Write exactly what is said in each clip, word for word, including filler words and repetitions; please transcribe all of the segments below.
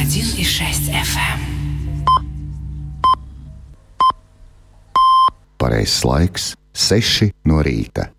один и шесть эф эм. Pareizais laiks - seši no rīta.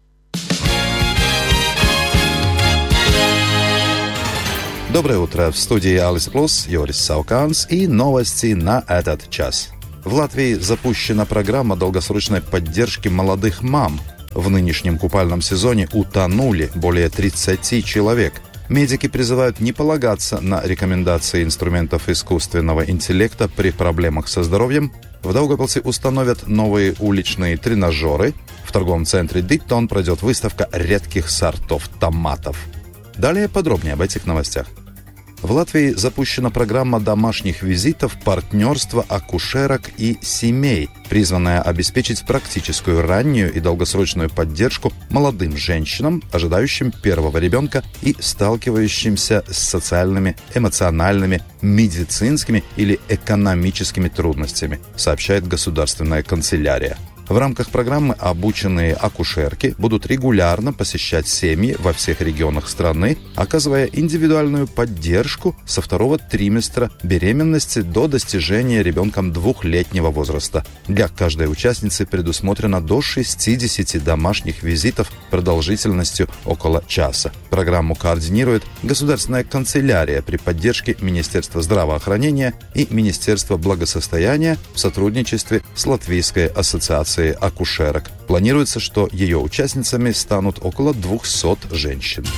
Доброе утро. В студии Алис Плюс, Йорис Сауканс и новости на этот час. В Латвии запущена программа долгосрочной поддержки молодых мам. В нынешнем купальном сезоне утонули более тридцати человек. Медики призывают не полагаться на рекомендации инструментов искусственного интеллекта при проблемах со здоровьем. В Даугавпилсе установят новые уличные тренажеры. В торговом центре «Диттон» пройдет выставка редких сортов томатов. Далее подробнее об этих новостях. В Латвии запущена программа домашних визитов партнерства акушерок и семей, призванная обеспечить практическую раннюю и долгосрочную поддержку молодым женщинам, ожидающим первого ребенка и сталкивающимся с социальными, эмоциональными, медицинскими или экономическими трудностями, сообщает государственная канцелярия. В рамках программы обученные акушерки будут регулярно посещать семьи во всех регионах страны, оказывая индивидуальную поддержку со второго триместра беременности до достижения ребенком двухлетнего возраста. Для каждой участницы предусмотрено до шестидесяти домашних визитов продолжительностью около часа. Программу координирует Государственная канцелярия при поддержке Министерства здравоохранения и Министерства благосостояния в сотрудничестве с Латвийской ассоциацией акушерок. Планируется, что ее участницами станут около двухсот женщин.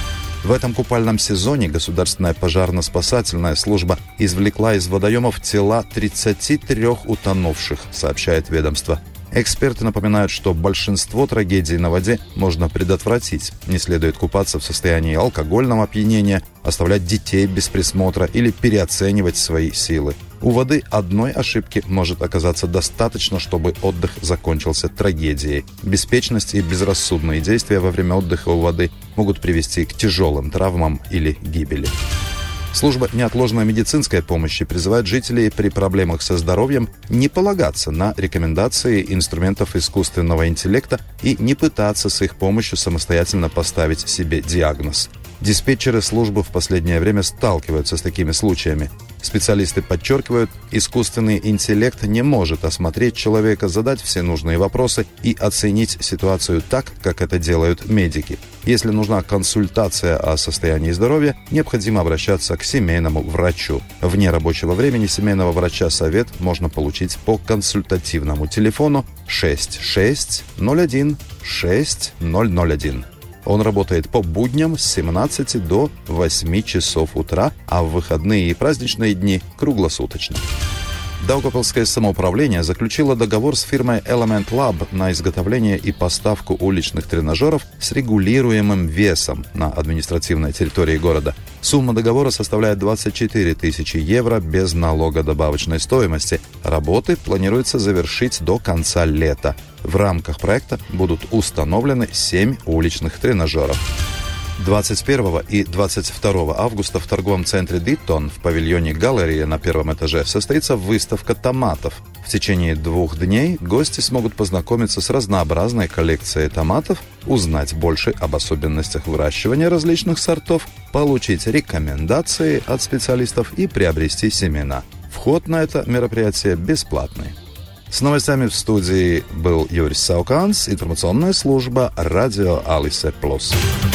В этом купальном сезоне Государственная пожарно-спасательная служба извлекла из водоемов тела тридцати трёх утонувших, сообщает ведомство. Эксперты напоминают, что большинство трагедий на воде можно предотвратить. Не следует купаться в состоянии алкогольного опьянения, оставлять детей без присмотра или переоценивать свои силы. У воды одной ошибки может оказаться достаточно, чтобы отдых закончился трагедией. Беспечность и безрассудные действия во время отдыха у воды могут привести к тяжелым травмам или гибели. Служба неотложной медицинской помощи призывает жителей при проблемах со здоровьем не полагаться на рекомендации инструментов искусственного интеллекта и не пытаться с их помощью самостоятельно поставить себе диагноз. Диспетчеры службы в последнее время сталкиваются с такими случаями. Специалисты подчеркивают, искусственный интеллект не может осмотреть человека, задать все нужные вопросы и оценить ситуацию так, как это делают медики. Если нужна консультация о состоянии здоровья, необходимо обращаться к семейному врачу. Вне рабочего времени семейного врача совет можно получить по консультативному телефону шесть шесть ноль один шесть ноль ноль один. Он работает по будням с семнадцати до восьми часов утра, а в выходные и праздничные дни круглосуточно. Даугавпилское самоуправление заключило договор с фирмой Element Lab на изготовление и поставку уличных тренажеров с регулируемым весом на административной территории города. Сумма договора составляет двадцать четыре тысячи евро без налога добавочной стоимости. Работы планируется завершить до конца лета. В рамках проекта будут установлены семь уличных тренажеров. двадцать первого и двадцать второго августа в торговом центре «Диттон» в павильоне «Галерея» на первом этаже состоится выставка томатов. В течение двух дней гости смогут познакомиться с разнообразной коллекцией томатов, узнать больше об особенностях выращивания различных сортов, получить рекомендации от специалистов и приобрести семена. Вход на это мероприятие бесплатный. С новостями в студии был Йорис Сауканс, информационная служба радио Алис Плюс.